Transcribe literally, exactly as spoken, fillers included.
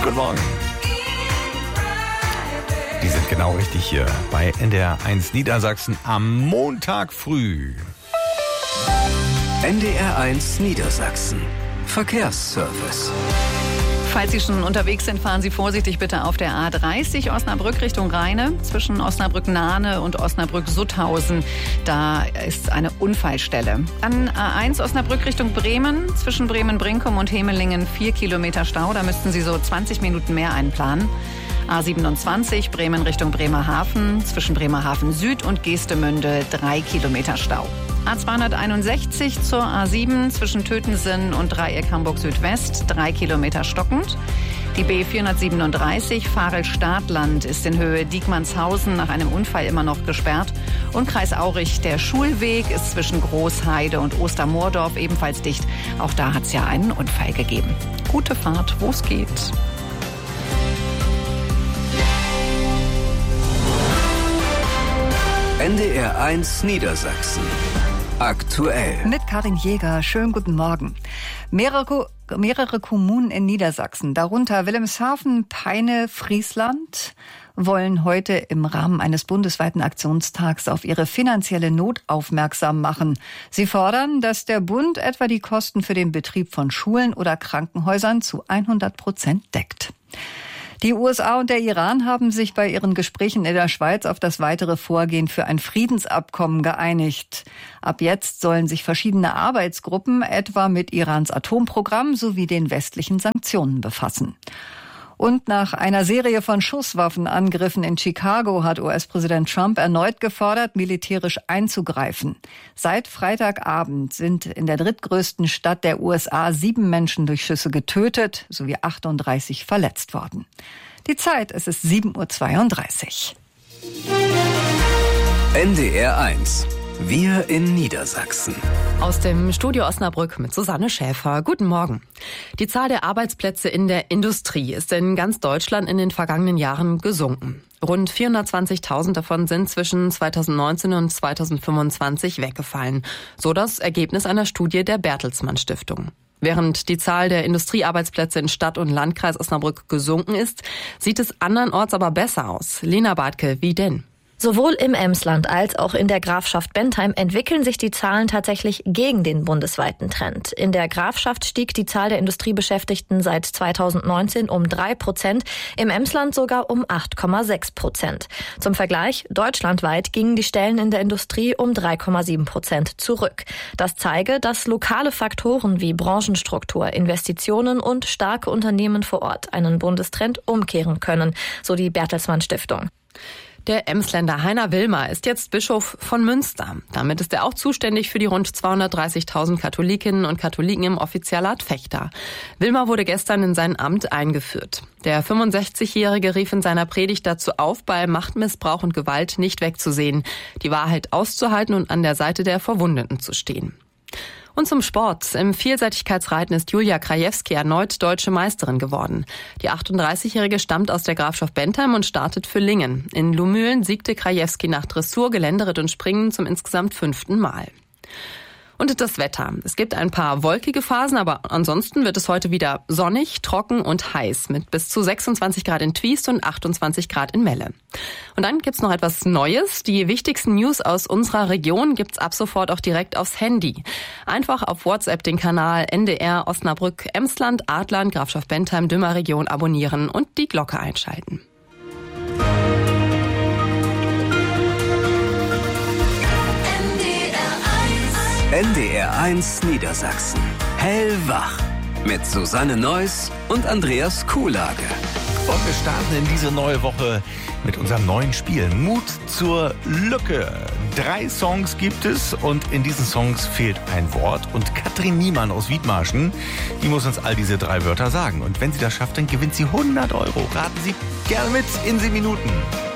Guten Morgen. Die sind genau richtig hier bei N D R eins Niedersachsen am Montag früh. N D R eins Niedersachsen. Verkehrsservice. Falls Sie schon unterwegs sind, fahren Sie vorsichtig bitte auf der A dreißig Osnabrück Richtung Rheine. Zwischen Osnabrück-Nahne und Osnabrück-Sutthausen. Da ist eine Unfallstelle. Dann A eins Osnabrück Richtung Bremen. Zwischen Bremen-Brinkum und Hemelingen vier Kilometer Stau. Da müssten Sie so zwanzig Minuten mehr einplanen. A siebenundzwanzig Bremen Richtung Bremerhaven. Zwischen Bremerhaven Süd und Geestemünde drei Kilometer Stau. A zweihunderteinundsechzig zur A sieben zwischen Tötensen und Dreieck Hamburg Südwest, drei Kilometer stockend. Die B vierhundertsiebenunddreißig Farel-Stadtland ist in Höhe Diekmannshausen nach einem Unfall immer noch gesperrt. Und Kreis Aurich, der Schulweg ist zwischen Großheide und Ostermoordorf ebenfalls dicht. Auch da hat es ja einen Unfall gegeben. Gute Fahrt, wo es geht. N D R eins Niedersachsen. Aktuell. Mit Karin Jäger. Schönen guten Morgen. Mehrere, mehrere Kommunen in Niedersachsen, darunter Wilhelmshaven, Peine, Friesland, wollen heute im Rahmen eines bundesweiten Aktionstags auf ihre finanzielle Not aufmerksam machen. Sie fordern, dass der Bund etwa die Kosten für den Betrieb von Schulen oder Krankenhäusern zu hundert Prozent deckt. Die U S A und der Iran haben sich bei ihren Gesprächen in der Schweiz auf das weitere Vorgehen für ein Friedensabkommen geeinigt. Ab jetzt sollen sich verschiedene Arbeitsgruppen etwa mit Irans Atomprogramm sowie den westlichen Sanktionen befassen. Und nach einer Serie von Schusswaffenangriffen in Chicago hat U S-Präsident Trump erneut gefordert, militärisch einzugreifen. Seit Freitagabend sind in der drittgrößten Stadt der U S A sieben Menschen durch Schüsse getötet sowie achtunddreißig verletzt worden. Die Zeit, es ist sieben Uhr zweiunddreißig. N D R eins. Wir in Niedersachsen. Aus dem Studio Osnabrück mit Susanne Schäfer. Guten Morgen. Die Zahl der Arbeitsplätze in der Industrie ist in ganz Deutschland in den vergangenen Jahren gesunken. Rund vierhundertzwanzigtausend davon sind zwischen zweitausendneunzehn und zweitausendfünfundzwanzig weggefallen. So das Ergebnis einer Studie der Bertelsmann Stiftung. Während die Zahl der Industriearbeitsplätze in Stadt und Landkreis Osnabrück gesunken ist, sieht es andernorts aber besser aus. Lena Bartke, wie denn? Sowohl im Emsland als auch in der Grafschaft Bentheim entwickeln sich die Zahlen tatsächlich gegen den bundesweiten Trend. In der Grafschaft stieg die Zahl der Industriebeschäftigten seit zweitausendneunzehn um drei Prozent, im Emsland sogar um acht Komma sechs Prozent. Zum Vergleich, deutschlandweit gingen die Stellen in der Industrie um drei Komma sieben Prozent zurück. Das zeige, dass lokale Faktoren wie Branchenstruktur, Investitionen und starke Unternehmen vor Ort einen Bundestrend umkehren können, so die Bertelsmann Stiftung. Der Emsländer Heiner Wilmer ist jetzt Bischof von Münster. Damit ist er auch zuständig für die rund zweihundertdreißigtausend Katholikinnen und Katholiken im Offizialat Vechta. Wilmer wurde gestern in sein Amt eingeführt. Der fünfundsechzigjährige rief in seiner Predigt dazu auf, bei Machtmissbrauch und Gewalt nicht wegzusehen, die Wahrheit auszuhalten und an der Seite der Verwundeten zu stehen. Und zum Sport. Im Vielseitigkeitsreiten ist Julia Krajewski erneut deutsche Meisterin geworden. Die achtunddreißigjährige stammt aus der Grafschaft Bentheim und startet für Lingen. In Lumülen siegte Krajewski nach Dressur, Geländeritt und Springen zum insgesamt fünften Mal. Und das Wetter. Es gibt ein paar wolkige Phasen, aber ansonsten wird es heute wieder sonnig, trocken und heiß mit bis zu sechsundzwanzig Grad in Twiest und achtundzwanzig Grad in Melle. Und dann gibt's noch etwas Neues. Die wichtigsten News aus unserer Region gibt's ab sofort auch direkt aufs Handy. Einfach auf WhatsApp den Kanal N D R Osnabrück, Emsland, Adland, Grafschaft Bentheim, Dümmer Region abonnieren und die Glocke einschalten. N D R eins Niedersachsen. Hellwach. Mit Susanne Neuss und Andreas Kuhlage. Und wir starten in diese neue Woche mit unserem neuen Spiel Mut zur Lücke. Drei Songs gibt es und in diesen Songs fehlt ein Wort. Und Katrin Niemann aus Wiedmarschen, die muss uns all diese drei Wörter sagen. Und wenn sie das schafft, dann gewinnt sie hundert Euro. Raten Sie gerne mit in sieben Minuten.